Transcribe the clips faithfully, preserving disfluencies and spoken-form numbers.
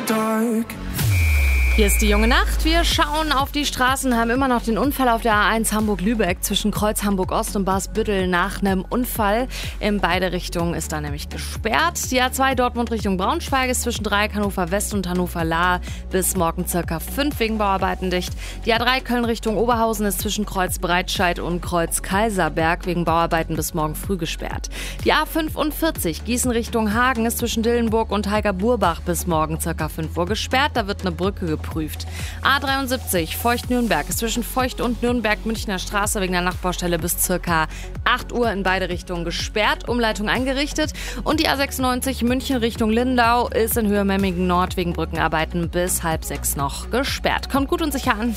dark. Hier ist die junge Nacht. Wir schauen auf die Straßen, haben immer noch den Unfall auf der A eins Hamburg-Lübeck zwischen Kreuz Hamburg-Ost und Barsbüttel nach einem Unfall. In beide Richtungen ist da nämlich gesperrt. Die A zwei Dortmund Richtung Braunschweig ist zwischen Dreieck Hannover West und Hannover Lahr bis morgen circa fünf wegen Bauarbeiten dicht. Die A drei Köln Richtung Oberhausen ist zwischen Kreuz Breitscheid und Kreuz Kaiserberg wegen Bauarbeiten bis morgen früh gesperrt. Die A fünfundvierzig Gießen Richtung Hagen ist zwischen Dillenburg und Heiger-Burbach bis morgen circa fünf Uhr gesperrt. Da wird eine Brücke geprüft. A dreiundsiebzig Feucht-Nürnberg ist zwischen Feucht und Nürnberg-Münchner Straße wegen der Nachbaustelle bis circa acht Uhr in beide Richtungen gesperrt, Umleitung eingerichtet. Und die A sechsundneunzig München Richtung Lindau ist in Höhe Memmingen Nord wegen Brückenarbeiten bis halb sechs noch gesperrt. Kommt gut und sicher an.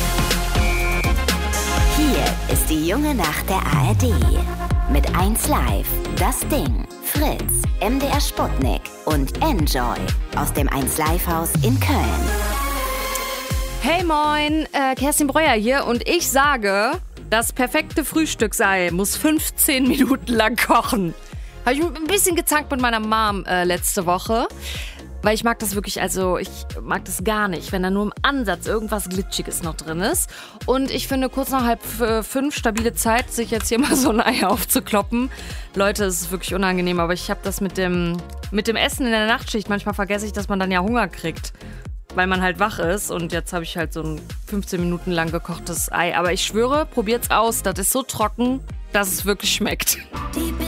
Hier ist die junge Nacht der A R D. Mit eins Live, Das Ding, Fritz, M D R Sputnik und Enjoy aus dem eins Live Haus in Köln. Hey moin, äh, Kerstin Breuer hier und ich sage, das perfekte Frühstücksei muss fünfzehn Minuten lang kochen. Habe ich ein bisschen gezankt mit meiner Mom äh, letzte Woche, weil ich mag das wirklich, also ich mag das gar nicht, wenn da nur im Ansatz irgendwas Glitschiges noch drin ist. Und ich finde, kurz nach halb fünf stabile Zeit, sich jetzt hier mal so ein Ei aufzukloppen. Leute, es ist wirklich unangenehm, aber ich habe das mit dem, mit dem Essen in der Nachtschicht. Manchmal vergesse ich, dass man dann ja Hunger kriegt, weil man halt wach ist. Und jetzt habe ich halt so ein fünfzehn Minuten lang gekochtes Ei. Aber ich schwöre, probiert's aus. Das ist so trocken, dass es wirklich schmeckt. Die